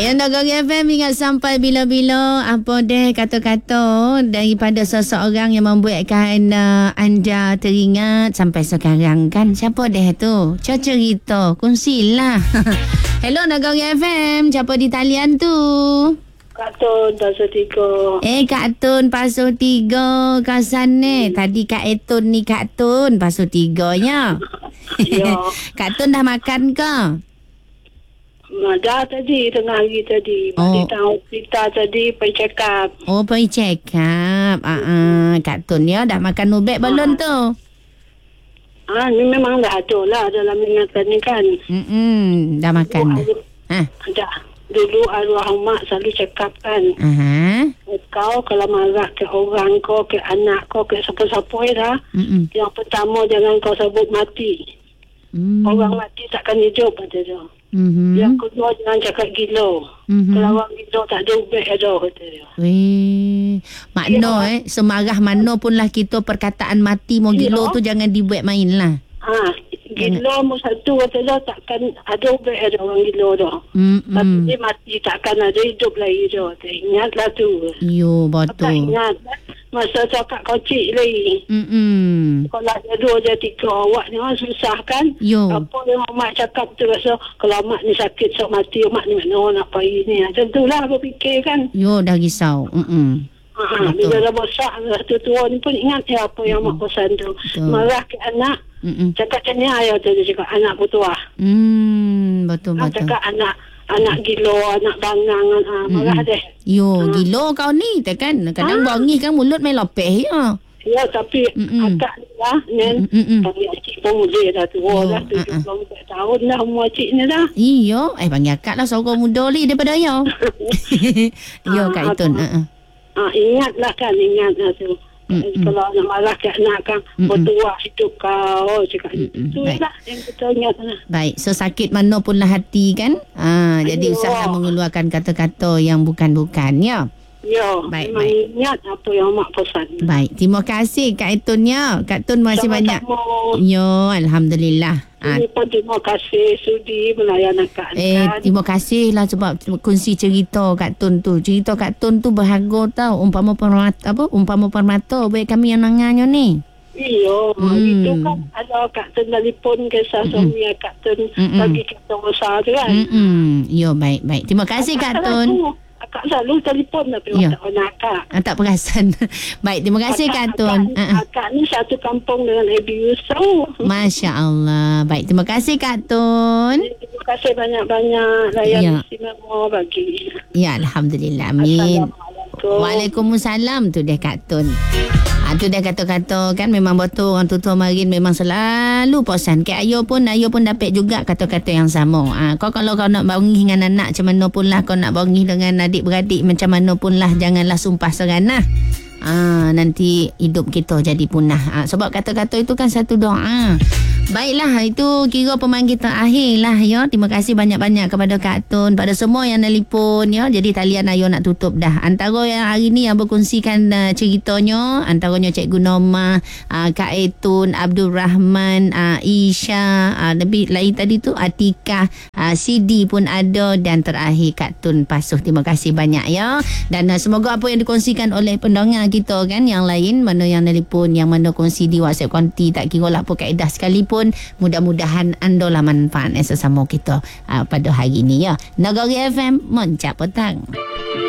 Yang Nagari FM ingat sampai bila-bila apa deh kata-kata daripada seseorang yang membuatkan anda teringat sampai sekarang kan. Siapa deh tu? Cerita, kongsilah. Hello Nagari FM, siapa di talian tu? Kak Tun Pasu 3. Kak Tun Pasu 3 kasan ni. Tadi Kak Etun ni Kak Tun Pasu 3 nya. Ya. Kak Tun dah makan ke? Dah tadi, tengah hari tadi. Dia tahu cerita tadi, pergi check up. Oh, pergi check up. Kak Tun ya, dah makan ubat belum tu? Ni memang dah ada lah dalam ingatan ni kan. Dah makan dah. Dah. Dulu arwah mak selalu check up kan. Kau kalau marah ke orang kau, ke anak kau, ke siapa-siapa dah. Yang pertama jangan kau sebut mati. Orang mati takkan hidup kata dia. Yang kedua jangan cakap gila. Kalau orang gila tak ada ubat ada kata dia. Makna semarah mana pun lah kita perkataan mati mau gila tu jangan dibuat main lah. Gila mu satu kata dia takkan ada ubat ada orang gila dah. Tapi dia mati takkan ada hidup lagi dah. Ingatlah tu. Yo betul. Ingat masa cakap kocik lagi. Kalau ada 2 ada 3 awak ni orang susah kan. Apa yang mak cakap tu rasa kalau mak ni sakit sok mati mak ni mana nak pergi ni. Macam tu lah aku fikir kan. Yo dah risau. Bila dah besar tua ni pun ingat apa yang mak pesan tu. Marah ke anak. Cakap macam ni ayah tu dia cakap anak putua. Betul. Cakap anak gila, anak bangang, marah deh. Gila kau ni kan. Kadang bangih kan mulut main lopeh ya. Ya, tapi akak ni lah, Nen. Panggil cik pun muda dah tua dah. 74 tahun dah umur cik ni dah. Iyo, panggil akak lah seorang muda ni daripada ya. Ya, Kak Itun. Ingatlah kan, ingatlah tu. Kalau nak marah ke anak kan, bertuah hidup kau. Cakap itu lah yang kita ingat lah. Baik, so sakit mana pun lah hati kan. Jadi usaha mengeluarkan kata-kata yang bukan-bukan ya. Ya, baik. Ingat apa yang mak pesan. Baik, terima kasih Kak Etun ya. Kak Tun masih banyak. Yo, Alhamdulillah. Terima kasih sudi melayan akak. Terima kasih lah sebab kongsi cerita Kak Tun tu. Cerita Kak Tun tu berharga tau. Umpama permata baik kami yang nangannya ni. Iya, itu kan ada Kak Tun telefon ke suami Kak Tun bagi kita usaha tu kan. Yo, baik. Terima kasih Kak Tun. Akak selalu telefon tapi tak pernah akak. Tak perasan. Baik, terima kasih Kak Tun. Akak ni satu kampung dengan Abi Yusuf. Masya Allah. Baik, terima kasih Kak Tun. Terima kasih banyak-banyak. Layan istimewa bagi. Ya, Alhamdulillah. Amin. Waalaikumsalam. Tu dia Kak Tun. Tu dah kata-kata kan memang betul orang tua marin memang selalu posan. Ke ayah pun dapat juga kata-kata yang sama. Kau kalau kau nak bangih dengan anak macam mana pun lah, kau nak bangih dengan adik-beradik macam mana pun lah, janganlah sumpah seranah. Nanti hidup kita jadi punah. Sebab kata-kata itu kan satu doa. Baiklah, itu kira pemanggilan terakhir lah ya. Terima kasih banyak-banyak kepada Kak Tun, pada semua yang nelefon ya. Jadi talian ayo nak tutup dah. Antara yang hari ni yang berkongsikan ceritanya, antaranya Cikgu Norma, Kak Etun, Abdul Rahman, Isha, lebih lain tadi tu Atika, CD pun ada, dan terakhir Kak Tun Pasuh. Terima kasih banyak ya. Dan semoga apa yang dikongsikan oleh pendengar kita kan, yang lain mana yang nelefon, yang mana kongsi di WhatsApp konti, tak kira lah apa kaedah sekalipun, mudah-mudahan anda lah manfaat sesama kita pada hari ini ya. Nagari FM Moncak Petang.